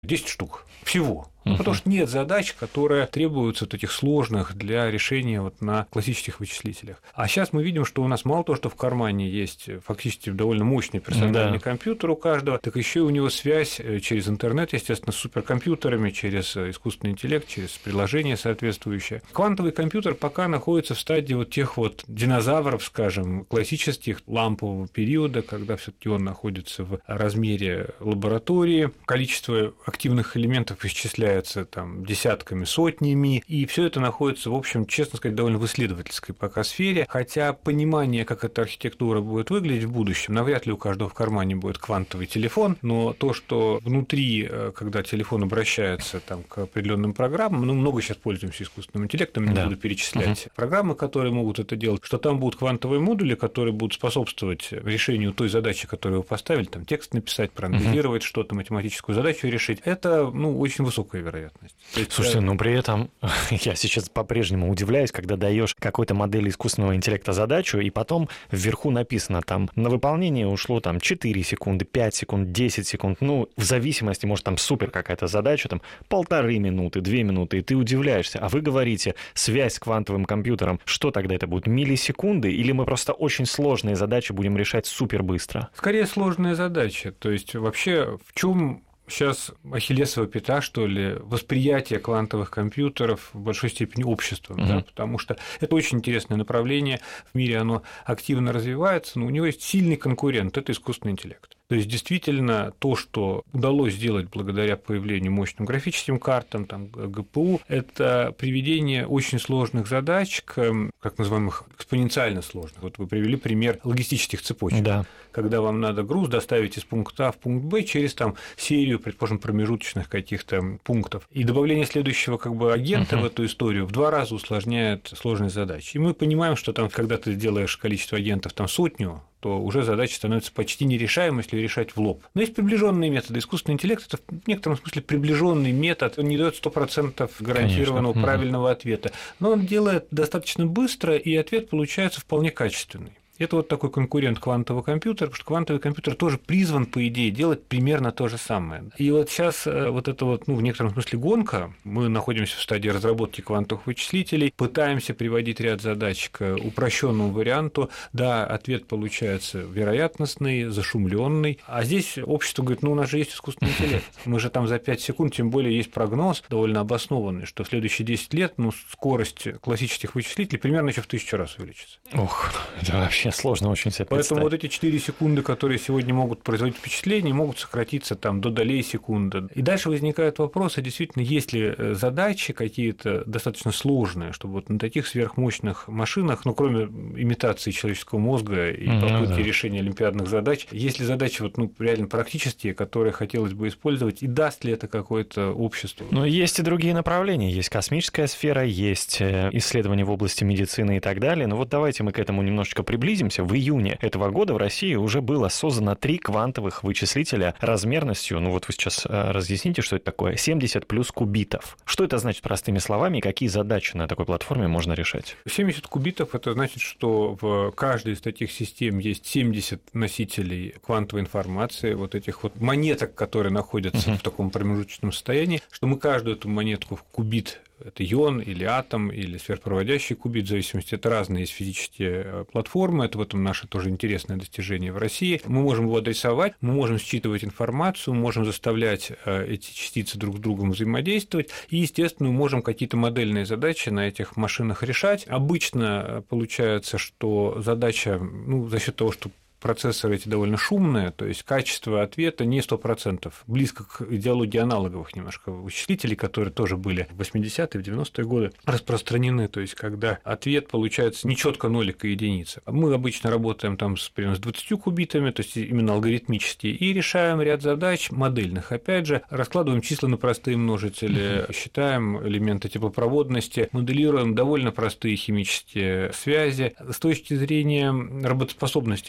10 штук всего. Потому что нет задач, которые требуются вот этих сложных для решения вот на классических вычислителях. А сейчас мы видим, что у нас мало того, что в кармане есть фактически довольно мощный персональный компьютер у каждого, так еще и у него связь через интернет, естественно, с суперкомпьютерами, через искусственный интеллект, через приложение соответствующее. Квантовый компьютер пока находится в стадии вот тех вот динозавров, скажем, классических лампового периода, когда все-таки он находится в размере лаборатории, количество активных элементов исчисляется там десятками, сотнями, и все это находится, в общем, честно сказать, довольно в исследовательской пока сфере, хотя понимание, как эта архитектура будет выглядеть в будущем, навряд ли у каждого в кармане будет квантовый телефон, но то, что внутри, когда телефон обращается там, к определенным программам, ну, много сейчас пользуемся искусственным интеллектом, не буду перечислять программы, которые могут это делать, что там будут квантовые модули, которые будут способствовать решению той задачи, которую вы поставили, там текст написать, проанализировать что-то, математическую задачу решить, это, ну, очень высокая вероятность. Слушайте, но при этом я сейчас по-прежнему удивляюсь, когда даешь какой-то модели искусственного интеллекта задачу, и потом вверху написано там на выполнение ушло там 4 секунды, 5 секунд, 10 секунд, ну, в зависимости, может, там супер какая-то задача, там 1,5 минуты, 2 минуты, и ты удивляешься. А вы говорите, связь с квантовым компьютером, что тогда это будет, миллисекунды, или мы просто очень сложные задачи будем решать супер быстро? Скорее сложная задача. То есть вообще в чем сейчас ахиллесова пята, что ли, восприятие квантовых компьютеров в большой степени обществом, да, потому что это очень интересное направление, в мире оно активно развивается, но у него есть сильный конкурент – это искусственный интеллект. То есть, действительно, то, что удалось сделать благодаря появлению мощным графическим картам, там, ГПУ, это приведение очень сложных задач к, как называемых, экспоненциально сложных. Вот вы привели пример логистических цепочек, когда вам надо груз доставить из пункта А в пункт Б через там, серию, предположим, промежуточных каких-то пунктов. И добавление следующего как бы агента в эту историю в 2 раза усложняет сложность задач. И мы понимаем, что там, когда ты делаешь количество агентов там 100, то уже задача становится почти нерешаемой, если решать в лоб. Но есть приближенные методы. Искусственный интеллект – это в некотором смысле приближенный метод, он не дает 100% гарантированного правильного ответа, но он делает достаточно быстро, и ответ получается вполне качественный. Это вот такой конкурент квантового компьютера, потому что квантовый компьютер тоже призван, по идее, делать примерно то же самое. И вот сейчас вот это вот, ну, в некотором смысле гонка, мы находимся в стадии разработки квантовых вычислителей, пытаемся приводить ряд задач к упрощенному варианту, да, ответ получается вероятностный, зашумленный, а здесь общество говорит, ну, у нас же есть искусственный интеллект, мы же там за 5 секунд, тем более есть прогноз довольно обоснованный, что в следующие 10 лет, ну, скорость классических вычислителей примерно еще в 1000 раз увеличится. Ох, это вообще сложно очень себе представить. Поэтому вот эти 4 секунды, которые сегодня могут производить впечатление, могут сократиться там до долей секунды. И дальше возникают вопросы, действительно, есть ли задачи какие-то достаточно сложные, чтобы вот на таких сверхмощных машинах, ну, кроме имитации человеческого мозга и попытки решения олимпиадных задач, есть ли задачи вот, ну, реально практические, которые хотелось бы использовать, и даст ли это какое-то обществу? Но есть и другие направления. Есть космическая сфера, есть исследования в области медицины и так далее. Но вот давайте мы к этому немножечко приблизимся. В июне этого года в России уже было создано 3 квантовых вычислителя размерностью, ну вот вы сейчас разъясните, что это такое, 70 плюс кубитов. Что это значит простыми словами и какие задачи на такой платформе можно решать? 70 кубитов – это значит, что в каждой из таких систем есть 70 носителей квантовой информации, вот этих вот монеток, которые находятся в таком промежуточном состоянии, что мы каждую эту монетку в кубит, это ион или атом, или сверхпроводящий кубит, в зависимости, это разные есть физические платформы, это в этом наше тоже интересное достижение в России. Мы можем его адресовать, мы можем считывать информацию, мы можем заставлять эти частицы друг с другом взаимодействовать, и, естественно, мы можем какие-то модельные задачи на этих машинах решать. Обычно получается, что задача, ну, за счет того, что процессоры эти довольно шумные, то есть качество ответа не 100%, близко к идеологии аналоговых немножко вычислителей, которые тоже были в 80-е, в 90-е годы распространены, то есть когда ответ получается не четко нолик и единица. Мы обычно работаем там примерно с 20 кубитами, то есть именно алгоритмически, и решаем ряд задач модельных. Опять же, раскладываем числа на простые множители, считаем элементы теплопроводности, моделируем довольно простые химические связи. С точки зрения работоспособности этих систем,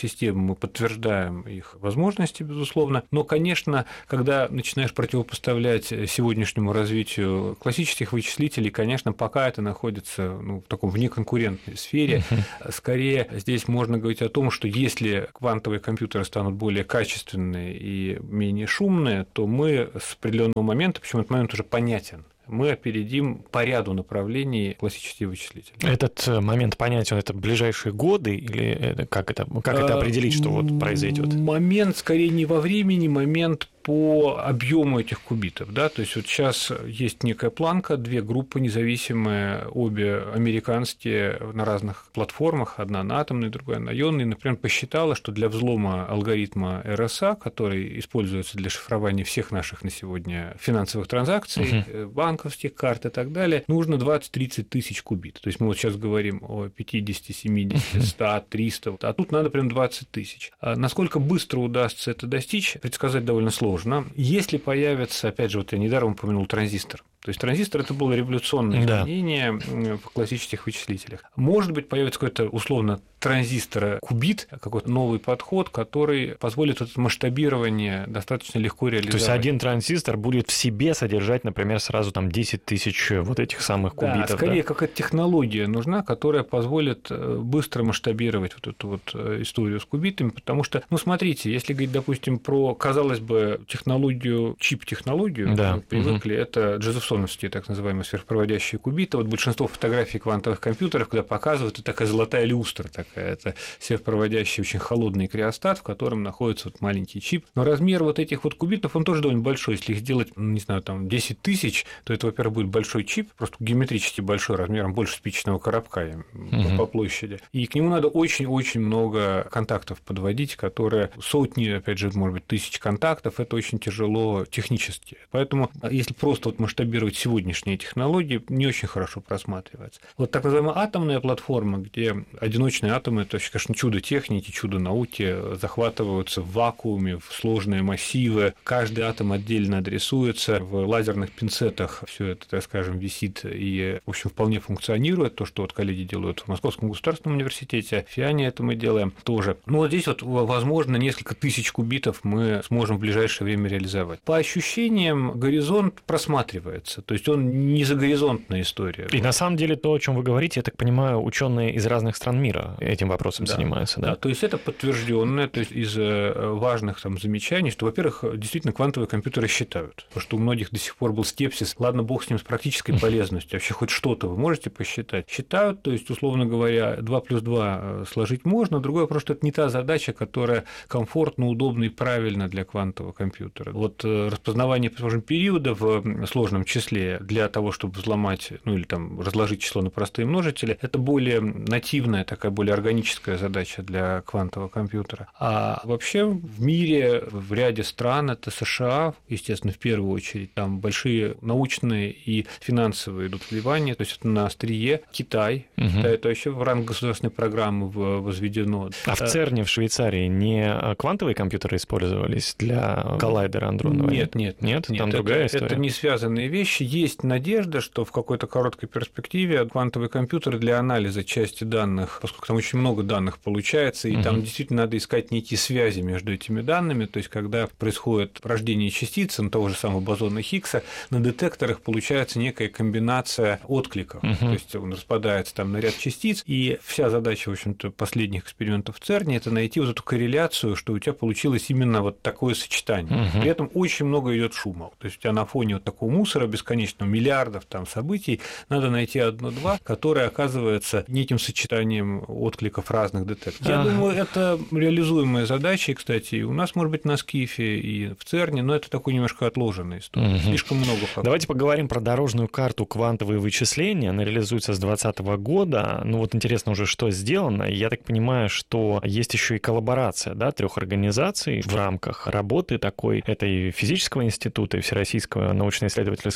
системы, мы подтверждаем их возможности, безусловно. Но, конечно, когда начинаешь противопоставлять сегодняшнему развитию классических вычислителей, конечно, пока это находится в таком внеконкурентной сфере. Скорее, здесь можно говорить о том, что если квантовые компьютеры станут более качественные и менее шумные, то мы с определенного момента, причем этот момент уже понятен, мы опередим по ряду направлений классические вычислители. Этот момент понятен, это ближайшие годы, или как это определить, что вот произойдет? Момент скорее не во времени, момент по объему этих кубитов. Да? То есть вот сейчас есть некая планка, две группы независимые, обе американские на разных платформах, одна на атомной, другая на ионной, например, посчитала, что для взлома алгоритма РСА, который используется для шифрования всех наших на сегодня финансовых транзакций, банковских карт и так далее, нужно 20-30 тысяч кубит. То есть мы вот сейчас говорим о 50, 70, 100, 300, а тут надо прям 20 тысяч. А насколько быстро удастся это достичь, предсказать довольно сложно. Если появится, опять же, вот я недаром упомянул транзистор. То есть транзистор – это было революционное изменение в классических вычислителях. Может быть, появится какой-то, условно, транзистор-кубит, какой-то новый подход, который позволит это масштабирование достаточно легко реализовать. То есть один транзистор будет в себе содержать, например, сразу там 10 тысяч вот этих самых кубитов. Да, скорее какая-то технология нужна, которая позволит быстро масштабировать вот эту вот историю с кубитами, потому что, смотрите, если говорить, допустим, про, казалось бы, технологию, чип-технологию, мы привыкли, это джозефсоновские так называемые сверхпроводящие кубиты. Вот большинство фотографий квантовых компьютеров, когда показывают, это такая золотая люстра такая, это сверхпроводящий очень холодный криостат, в котором находится вот маленький чип. Но размер вот этих вот кубитов, он тоже довольно большой. Если их сделать, не знаю, там 10 тысяч, то это, во-первых, будет большой чип, просто геометрически большой, размером больше спичечного коробка по площади. И к нему надо очень-очень много контактов подводить, которые сотни, опять же, может быть, тысяч контактов, это очень тяжело технически. Поэтому, если просто вот масштабировать сегодняшние технологии, не очень хорошо просматривается. Вот так называемая атомная платформа, где одиночные атомы – это, конечно, чудо техники, чудо науки, захватываются в вакууме, в сложные массивы, каждый атом отдельно адресуется, в лазерных пинцетах все это, так скажем, висит и, в общем, вполне функционирует, то, что вот коллеги делают в Московском государственном университете, в ФИАНе это мы делаем тоже. Вот здесь вот, возможно, несколько тысяч кубитов мы сможем в ближайшее время реализовать. По ощущениям, горизонт просматривается, то есть он не загоризонтная история. И на самом деле то, о чем вы говорите, я так понимаю, ученые из разных стран мира этим вопросом занимаются. Да, то есть это подтвержденное, то есть из важных там замечаний, что, во-первых, действительно квантовые компьютеры считают, потому что у многих до сих пор был скепсис, ладно, бог с ним, с практической полезностью, вообще хоть что-то вы можете посчитать. Считают, то есть, условно говоря, 2 плюс 2 сложить можно, другой вопрос, что это не та задача, которая комфортно, удобна и правильна для квантового компьютера. Вот распознавание, предположим, периода в сложном числе для того, чтобы взломать, или там разложить число на простые множители, это более нативная, такая более органическая задача для квантового компьютера. А вообще в мире, в ряде стран, это США, естественно, в первую очередь, там большие научные и финансовые идут вливания, то есть это на острие. Китай, это еще в ранг государственной программы возведено. А в ЦЕРНе в Швейцарии не квантовые компьютеры использовались для коллайдера Андронова? Нет, там другая история. Это не связанные вещи. Есть надежда, что в какой-то короткой перспективе квантовые компьютеры для анализа части данных, поскольку там очень много данных получается, и там действительно надо искать некие связи между этими данными, то есть когда происходит рождение частиц, того же самого бозона Хиггса, на детекторах получается некая комбинация откликов, то есть он распадается там на ряд частиц, и вся задача, в общем-то, последних экспериментов в ЦЕРНе – это найти вот эту корреляцию, что у тебя получилось именно вот такое сочетание. При этом очень много идет шума, то есть у тебя на фоне вот такого мусора бесконечного, миллиардов там событий, надо найти одно-два, которое оказывается неким сочетанием откликов разных детекторов. Я думаю, это реализуемая задача, и, кстати, у нас, может быть, на Скифе и в ЦЕРНе, но это такой немножко отложенная история. Слишком много факторов. Давайте поговорим про дорожную карту квантовые вычисления. Она реализуется с 2020 года. Вот интересно уже, что сделано. Я так понимаю, что есть еще и коллаборация, да, 3 организаций в рамках работы такой. Это и Физического института, и Всероссийского научно-исследовательского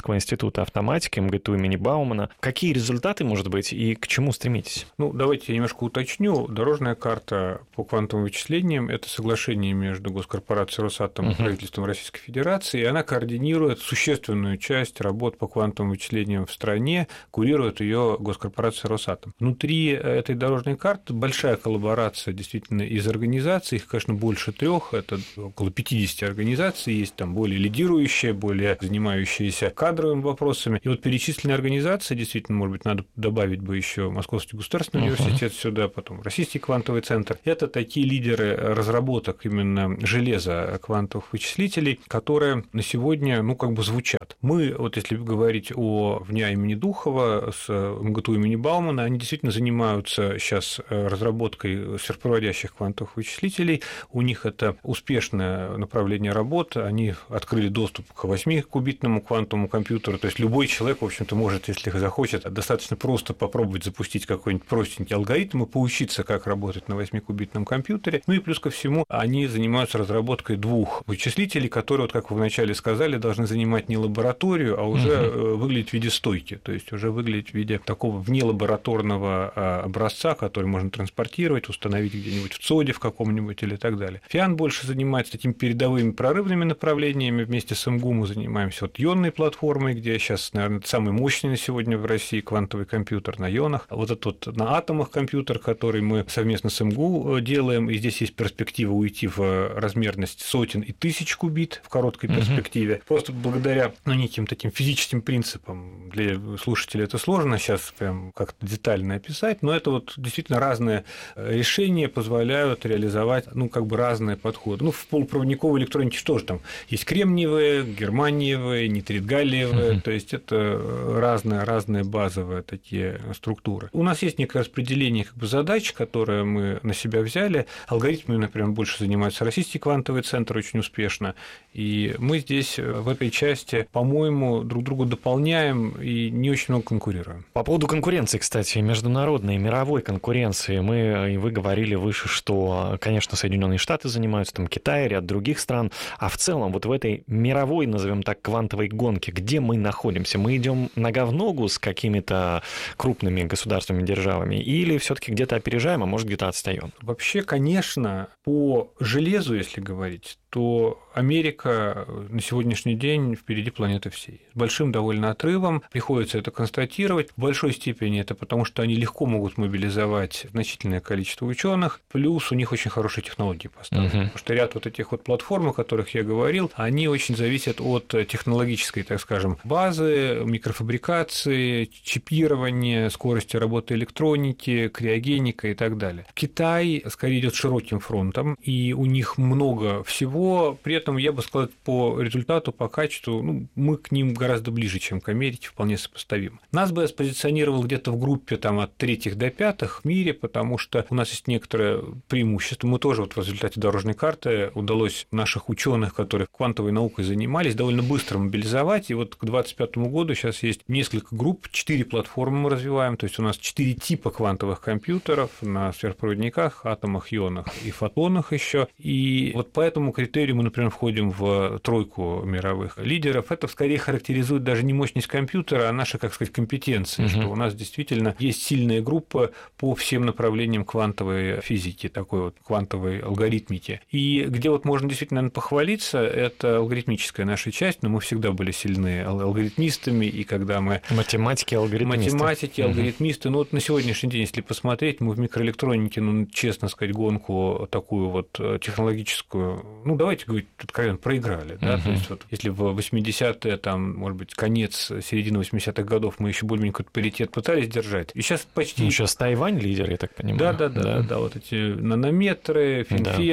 Московского института автоматики, МГТУ имени Баумана. Какие результаты, может быть, и к чему стремитесь? Ну, давайте я немножко уточню. Дорожная карта по квантовым вычислениям – это соглашение между госкорпорацией «Росатом» и правительством Российской Федерации, и она координирует существенную часть работ по квантовым вычислениям в стране, курирует ее госкорпорация «Росатом». Внутри этой дорожной карты большая коллаборация действительно из организаций, их, конечно, больше 3, это около 50 организаций, есть там более лидирующие, более занимающиеся кадровыми вопросами. И вот перечисленные организации, действительно, может быть, надо добавить бы еще Московский государственный университет сюда, потом Российский квантовый центр. Это такие лидеры разработок именно железа квантовых вычислителей, которые на сегодня, звучат. Мы, вот если говорить о ВНИА имени Духова с МГТУ имени Баумана, они действительно занимаются сейчас разработкой сверхпроводящих квантовых вычислителей. У них это успешное направление работы. Они открыли доступ к 8-кубитному квантовому компьютеру. То есть любой человек, в общем-то, может, если захочет, достаточно просто попробовать запустить какой-нибудь простенький алгоритм и поучиться, как работать на 8-кубитном компьютере. Ну и плюс ко всему, они занимаются разработкой 2 вычислителей, которые, вот как вы вначале сказали, должны занимать не лабораторию, а уже выглядеть в виде стойки, то есть уже выглядеть в виде такого внелабораторного образца, который можно транспортировать, установить где-нибудь в ЦОДе в каком-нибудь или так далее. ФИАН больше занимается такими передовыми прорывными направлениями. Вместе с МГУ мы занимаемся вот ионной платформой, где сейчас, наверное, самый мощный на сегодня в России квантовый компьютер на ионах. Вот этот вот на атомах компьютер, который мы совместно с МГУ делаем, и здесь есть перспектива уйти в размерность сотен и тысяч кубит в короткой перспективе. Просто благодаря неким таким физическим принципам. Для слушателей это сложно сейчас прям как-то детально описать, но это вот действительно разные решения позволяют реализовать, разные подходы. В полупроводниковой электронике тоже там есть кремниевые, германиевые, нитрит-галлиевые, то есть это разные базовые такие структуры. У нас есть некое распределение задач, которые мы на себя взяли. Алгоритмами, например, больше занимается Российский квантовый центр очень успешно, и мы здесь в этой части, по-моему, друг друга дополняем и не очень много конкурируем. По поводу конкуренции, кстати, международной, мировой конкуренции, вы говорили выше, что, конечно, Соединенные Штаты занимаются, там Китай, ряд других стран, а в целом вот в этой мировой, назовем так, квантовой гонке, где мы находимся? Мы идем нога в ногу с какими-то крупными государственными державами или все-таки где-то опережаем, а может где-то отстаем? Вообще, конечно, по железу, если говорить, то Америка на сегодняшний день впереди планеты всей. С большим довольно отрывом, приходится это констатировать. В большой степени это потому, что они легко могут мобилизовать значительное количество ученых, плюс у них очень хорошие технологии поставлены. Потому что ряд вот этих вот платформ, о которых я говорил, они очень зависят от технологической, так скажем, базы, микрофабрикации, чипирования, скорости работы электроники, криогеника и так далее. Китай скорее идет широким фронтом, и у них много всего. При этом, я бы сказал, по результату, по качеству, мы к ним гораздо ближе, чем к Америке, вполне сопоставимы. Нас бы я спозиционировал где-то в группе от 3 до 5 в мире, потому что у нас есть некоторое преимущество. Мы тоже в результате дорожной карты удалось наших ученых, которые квантовой наукой занимались, довольно быстро мобилизовать. И вот к 2025 году сейчас есть несколько групп, 4 платформы мы развиваем, то есть у нас 4 типа квантовых компьютеров на сверхпроводниках, атомах, ионах и фотонах еще. И вот по этому критерию мы, например, входим в 3 мировых лидеров. Это скорее характеризует даже не мощность компьютера, а наши, как сказать, компетенции, что у нас действительно есть сильная группа по всем направлениям квантовой физики, такой вот квантовой алгоритмики. И где вот можно действительно, наверное, похвалиться, это алгоритмическая наша часть, но мы всегда были сильны алгоритмистами, и когда мы... Математики, алгоритмисты. Ну вот на сегодняшний день, если посмотреть, мы в микроэлектронике, честно сказать, гонку такую вот технологическую, давайте говорить, откровенно, проиграли. Да? То есть, вот, если в 80-е, там, может быть, конец, середина 80-х годов мы еще более-менее какой-то паритет пытались держать, и сейчас почти... сейчас Тайвань лидер, я так понимаю. Да, вот эти нанометры,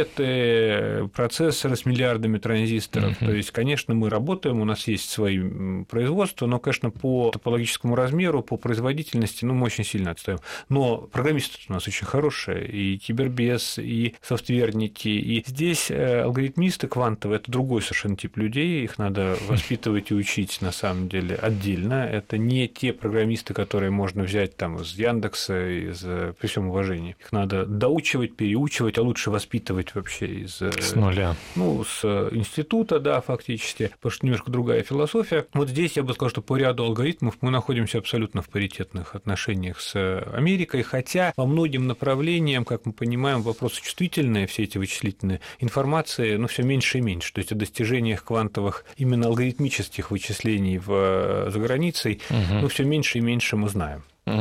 финфеты, процессоры с миллиардами транзисторов. То есть, конечно, мы работаем, у нас есть свои производства, но, конечно, по топологическому размеру, по производительности, мы очень сильно отстаем. Но программисты у нас очень хорошие, и кибербес, и софтверники, и здесь алгоритмические алгоритмисты квантовые – это другой совершенно тип людей, их надо воспитывать и учить на самом деле отдельно. Это не те программисты, которые можно взять там из Яндекса, при всем уважении. Их надо доучивать, переучивать, а лучше воспитывать вообще с нуля. С института, да, фактически, потому что немножко другая философия. Вот здесь я бы сказал, что по ряду алгоритмов мы находимся абсолютно в паритетных отношениях с Америкой, хотя по многим направлениям, как мы понимаем, вопросы чувствительные, все эти вычислительные информации, все меньше и меньше. То есть о достижениях квантовых именно алгоритмических вычислений за границей, все меньше и меньше мы знаем.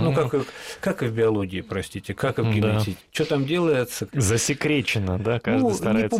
Как и в биологии, простите, как и в генетике. Что там делается? Засекречено, да, каждый старается.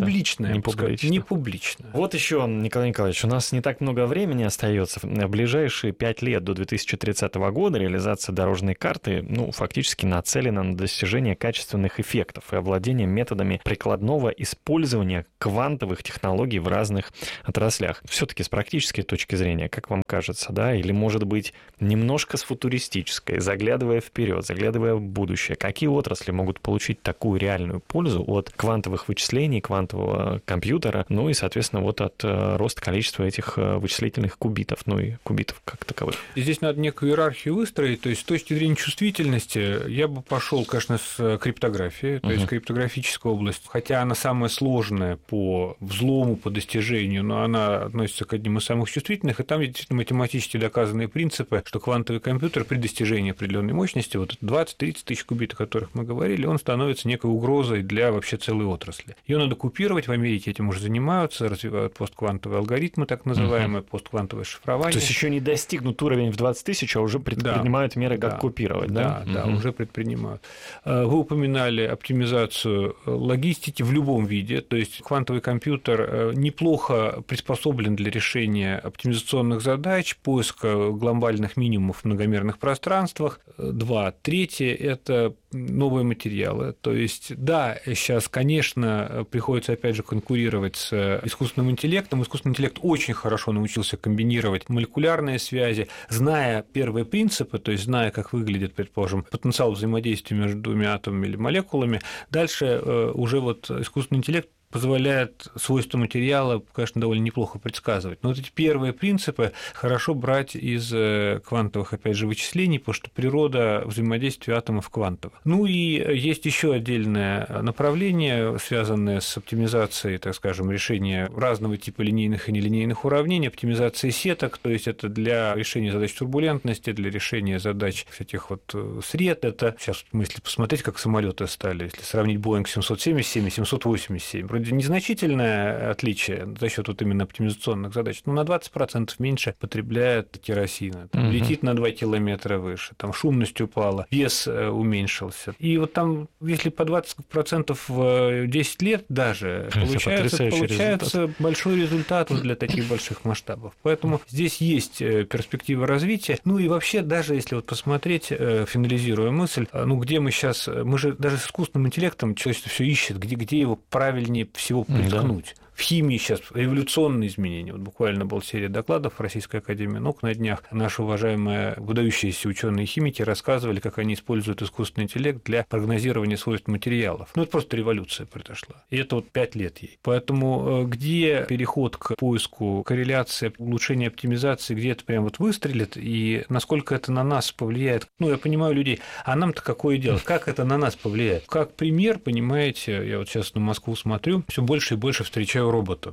Не публично. Вот еще, Николай Николаевич, у нас не так много времени остается. В ближайшие 5 лет до 2030 года реализация дорожной карты, фактически нацелена на достижение качественных эффектов и овладение методами прикладного использования квантовых технологий в разных отраслях. Все-таки с практической точки зрения, как вам кажется, да, или, может быть, немножко с футуристической, заглядывая вперед, заглядывая в будущее, какие отрасли могут получить такую реальную пользу от квантовых вычислений, квантового компьютера, и, соответственно, от роста количества этих вычислительных кубитов, и кубитов как таковых. Здесь надо некую иерархию выстроить, то есть с точки зрения чувствительности я бы пошел, конечно, с криптографии, то есть криптографическая область, хотя она самая сложная по взлому, по достижению, но она относится к одним из самых чувствительных, и там действительно математически доказанные принципы, что квантовый компьютер при достижении определенной мощности, 20-30 тысяч кубитов, о которых мы говорили, он становится некой угрозой для вообще целой отрасли. Ее надо купировать, в Америке этим уже занимаются, развивают постквантовые алгоритмы, так называемые, постквантовое шифрование. То есть еще не достигнут уровень в 20 тысяч, а уже предпринимают меры, как купировать, да? Да, уже предпринимают. Вы упоминали оптимизацию логистики в любом виде, то есть квантовый компьютер неплохо приспособлен для решения оптимизационных задач, поиска глобальных минимумов в многомерных пространствах. Третье – это новые материалы. То есть, да, сейчас, конечно, приходится, опять же, конкурировать с искусственным интеллектом. Искусственный интеллект очень хорошо научился комбинировать молекулярные связи, зная первые принципы, то есть зная, как выглядит, предположим, потенциал взаимодействия между двумя атомами или молекулами. Дальше уже искусственный интеллект позволяет свойства материала, конечно, довольно неплохо предсказывать. Но эти первые принципы хорошо брать из квантовых, опять же, вычислений, потому что природа взаимодействия атомов квантовых. И есть еще отдельное направление, связанное с оптимизацией, так скажем, решения разного типа линейных и нелинейных уравнений, оптимизации сеток, то есть это для решения задач турбулентности, для решения задач всяких сред. Это сейчас, если посмотреть, как самолеты стали, если сравнить Boeing 777 и 787, вроде незначительное отличие за счет именно оптимизационных задач, но на 20% меньше потребляет керосина, летит на 2 километра выше, шумность упала, вес уменьшился. И там, если по 20% в 10 лет даже, получается большой результат большой результат для таких больших масштабов. Поэтому здесь есть перспектива развития. И вообще, даже если посмотреть, финализируя мысль, где мы сейчас, мы же даже с искусственным интеллектом человечество все ищет, где его правильнее всего приткнуть. В химии сейчас революционные изменения. Буквально была серия докладов в Российской академии наук на днях. Наши уважаемые выдающиеся ученые-химики рассказывали, как они используют искусственный интеллект для прогнозирования свойств материалов. Это просто революция произошла. И это 5 лет ей. Поэтому где переход к поиску корреляции, улучшения оптимизации, где это прям выстрелит, и насколько это на нас повлияет. Я понимаю людей, а нам-то какое дело? Как это на нас повлияет? Как пример, понимаете, я сейчас на Москву смотрю, все больше и больше встречаю роботов,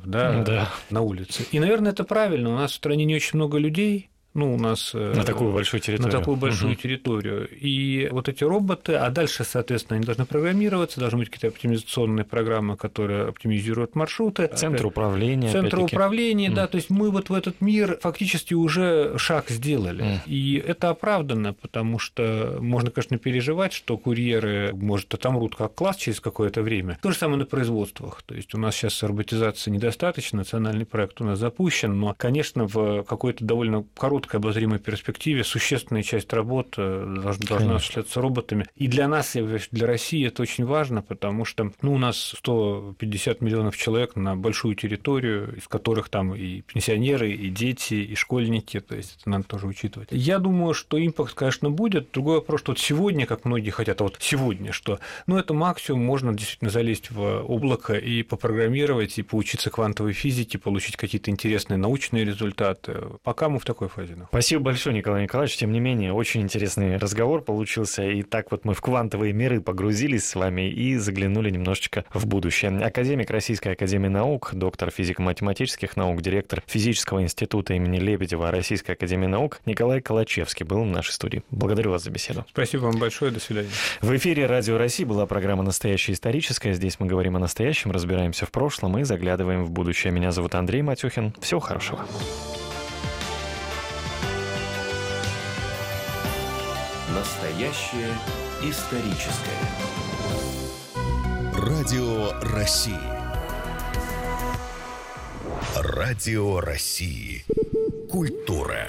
на улице. И, наверное, это правильно. У нас в стране не очень много людей. У нас на такую большую территорию. И эти роботы, а дальше, соответственно, они должны программироваться, должны быть какие-то оптимизационные программы, которые оптимизируют маршруты. Центры управления. Да. То есть мы в этот мир фактически уже шаг сделали. И это оправдано, потому что можно, конечно, переживать, что курьеры, может, отомрут как класс через какое-то время. То же самое на производствах. То есть у нас сейчас роботизации недостаточно, национальный проект у нас запущен, но, конечно, в какой-то довольно короткий короткой обозримой перспективе существенная часть работ должна осуществляться роботами. И для нас, для России это очень важно, потому что у нас 150 миллионов человек на большую территорию, из которых там и пенсионеры, и дети, и школьники, то есть это надо тоже учитывать. Я думаю, что импакт, конечно, будет. Другой вопрос, что вот сегодня, как многие хотят, а вот сегодня что? Это максимум, можно действительно залезть в облако и попрограммировать, и поучиться квантовой физике, получить какие-то интересные научные результаты. Пока мы в такой фазе. Спасибо большое, Николай Николаевич. Тем не менее, очень интересный разговор получился. И так вот мы в квантовые миры погрузились с вами и заглянули немножечко в будущее. Академик Российской академии наук, доктор физико-математических наук, директор Физического института имени Лебедева Российской академии наук Николай Калачевский был в нашей студии. Благодарю вас за беседу. Спасибо вам большое. До свидания. В эфире Радио России была программа «Настоящее историческое». Здесь мы говорим о настоящем, разбираемся в прошлом и заглядываем в будущее. Меня зовут Андрей Матюхин. Всего хорошего. Настоящее историческое. Радио России. Радио России. Культура.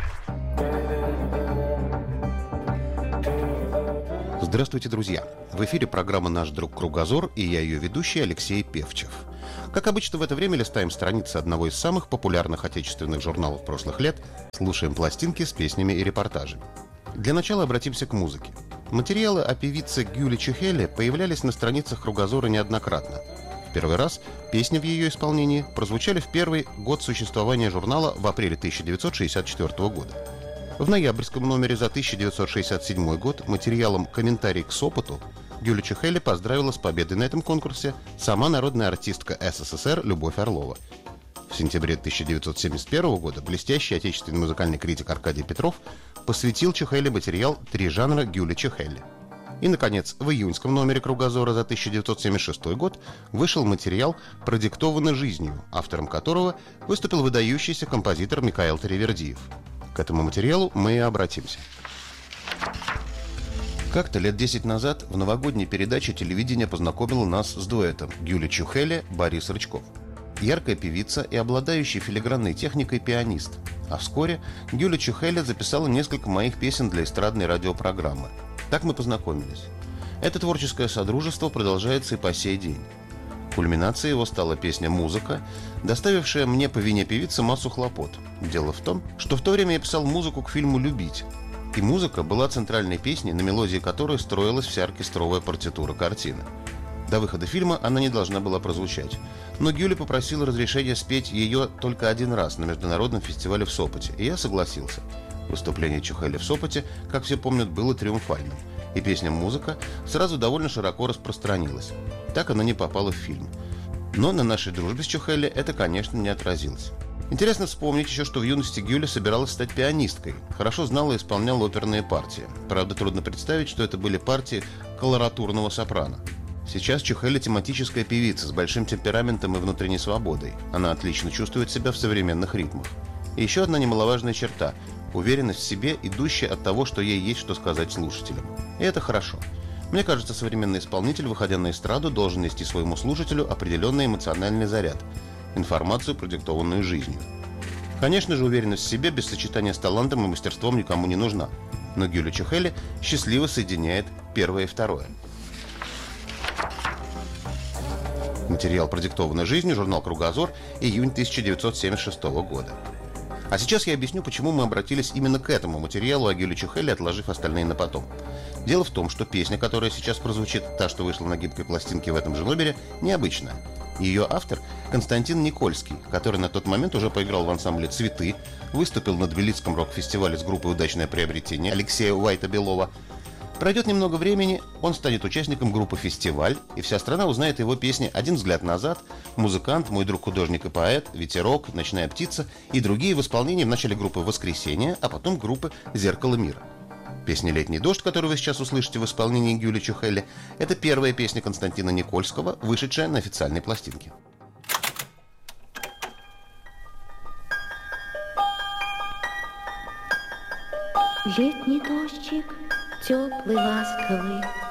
Здравствуйте, друзья! В эфире программа «Наш друг Кругозор» и я ее ведущий Алексей Певчев. Как обычно, в это время листаем страницы одного из самых популярных отечественных журналов прошлых лет, слушаем пластинки с песнями и репортажами. Для начала обратимся к музыке. Материалы о певице Гюле Чехеле появлялись на страницах «Кругозора» неоднократно. В первый раз песни в ее исполнении прозвучали в первый год существования журнала в апреле 1964 года. В ноябрьском номере за 1967 год материалом «Комментарий к Сопоту» Гюля Чехеле поздравила с победой на этом конкурсе сама народная артистка СССР Любовь Орлова. В сентябре 1971 года блестящий отечественный музыкальный критик Аркадий Петров посвятил Чехеле материал «Три жанра Гюли Чехеле». И, наконец, в июньском номере «Кругозора» за 1976 год вышел материал «Продиктованный жизнью», автором которого выступил выдающийся композитор Микаэл Таривердиев. К этому материалу мы и обратимся. Как-то лет 10 назад в новогодней передаче телевидение познакомило нас с дуэтом Гюля Чехеле, Борис Рычков. Яркая певица и обладающий филигранной техникой пианист. А вскоре Гюля Чехеле записала несколько моих песен для эстрадной радиопрограммы. Так мы познакомились. Это творческое содружество продолжается и по сей день. Кульминацией его стала песня «Музыка», доставившая мне по вине певицы массу хлопот. Дело в том, что в то время я писал музыку к фильму «Любить». И музыка была центральной песней, на мелодии которой строилась вся оркестровая партитура картины. До выхода фильма она не должна была прозвучать. Но Гюля попросила разрешения спеть ее только один раз на международном фестивале в Сопоте, и я согласился. Выступление Чехеле в Сопоте, как все помнят, было триумфальным. И песня «Музыка» сразу довольно широко распространилась. Так она не попала в фильм. Но на нашей дружбе с Чехеле это, конечно, не отразилось. Интересно вспомнить еще, что в юности Гюля собиралась стать пианисткой. Хорошо знала и исполняла оперные партии. Правда, трудно представить, что это были партии колоратурного сопрано. Сейчас Чехеле тематическая певица с большим темпераментом и внутренней свободой. Она отлично чувствует себя в современных ритмах. И еще одна немаловажная черта – уверенность в себе, идущая от того, что ей есть что сказать слушателям. И это хорошо. Мне кажется, современный исполнитель, выходя на эстраду, должен нести своему слушателю определенный эмоциональный заряд, информацию, продиктованную жизнью. Конечно же, уверенность в себе без сочетания с талантом и мастерством никому не нужна. Но Гюля Чехеле счастливо соединяет первое и второе. Материал «Продиктованный жизнью», журнал «Кругозор», июнь 1976 года. А сейчас я объясню, почему мы обратились именно к этому материалу о Гюле Чехеле, отложив остальные на потом. Дело в том, что песня, которая сейчас прозвучит, та, что вышла на гибкой пластинке в этом же номере, необычная. Ее автор – Константин Никольский, который на тот момент уже поиграл в ансамбле «Цветы», выступил на Тбилисском рок-фестивале с группой «Удачное приобретение» Алексея Уайта-Белова. Пройдет немного времени, он станет участником группы «Фестиваль», и вся страна узнает его песни «Один взгляд назад», «Музыкант», «Мой друг художник и поэт», «Ветерок», «Ночная птица» и другие в исполнении вначале группы «Воскресенье», а потом группы «Зеркало мира». Песня «Летний дождь», которую вы сейчас услышите в исполнении Гюли Чехеле, это первая песня Константина Никольского, вышедшая на официальной пластинке. Летний дождик, теплый, ласковый,